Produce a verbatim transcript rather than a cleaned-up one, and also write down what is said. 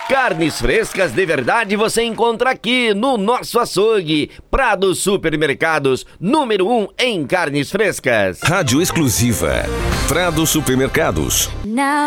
Carnes frescas de verdade você encontra aqui no nosso açougue. Prado Supermercados, número um em carnes frescas. Rádio exclusiva Prado Supermercados. Now